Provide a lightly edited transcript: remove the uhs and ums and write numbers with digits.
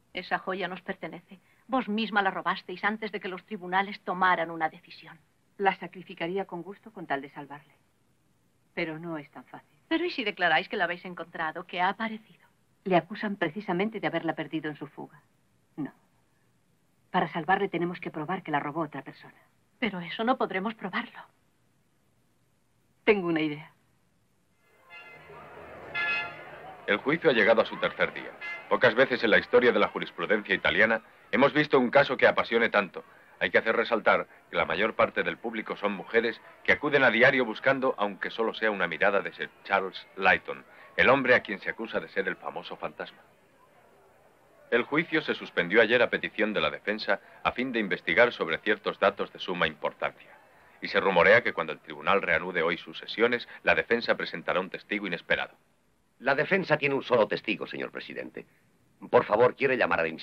Esa joya nos pertenece. Vos misma la robasteis antes de que los tribunales tomaran una decisión. La sacrificaría con gusto con tal de salvarle. Pero no es tan fácil. Pero ¿y si declaráis que la habéis encontrado, que ha aparecido? Le acusan precisamente de haberla perdido en su fuga. No. Para salvarle tenemos que probar que la robó otra persona. Pero eso no podremos probarlo. Tengo una idea. El juicio ha llegado a su tercer día. Pocas veces en la historia de la jurisprudencia italiana hemos visto un caso que apasione tanto. Hay que hacer resaltar que la mayor parte del público son mujeres que acuden a diario buscando, aunque solo sea una mirada de Sir Charles Lytton, el hombre a quien se acusa de ser el famoso fantasma. El juicio se suspendió ayer a petición de la defensa a fin de investigar sobre ciertos datos de suma importancia. Y se rumorea que cuando el tribunal reanude hoy sus sesiones, la defensa presentará un testigo inesperado. La defensa tiene un solo testigo, señor presidente. Por favor, ¿quiere llamar al